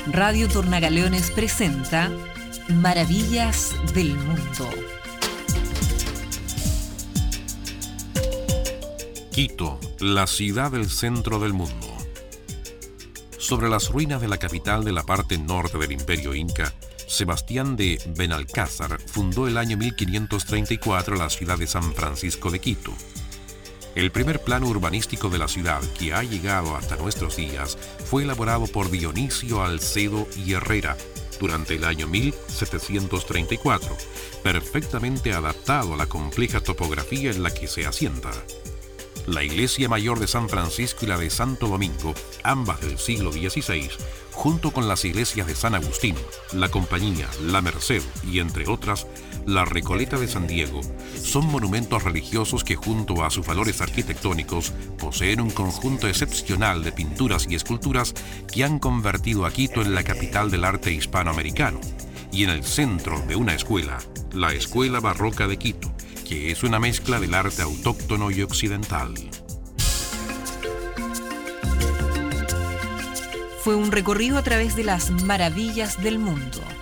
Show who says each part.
Speaker 1: Radio Tornagaleones presenta Maravillas del Mundo.
Speaker 2: Quito, la ciudad del centro del mundo. Sobre las ruinas de la capital de la parte norte del Imperio Inca, Sebastián de Benalcázar fundó el año 1534 la ciudad de San Francisco de Quito. El primer plano urbanístico de la ciudad, que ha llegado hasta nuestros días, fue elaborado por Dionisio Alcedo y Herrera durante el año 1734, perfectamente adaptado a la compleja topografía en la que se asienta. La iglesia mayor de San Francisco y la de Santo Domingo, ambas del siglo XVI, junto con las iglesias de San Agustín, la Compañía, la Merced y, entre otras, la Recoleta de San Diego, son monumentos religiosos que, junto a sus valores arquitectónicos, poseen un conjunto excepcional de pinturas y esculturas que han convertido a Quito en la capital del arte hispanoamericano y en el centro de una escuela, la Escuela Barroca de Quito, que es una mezcla del arte autóctono y occidental.
Speaker 1: Fue un recorrido a través de las maravillas del mundo.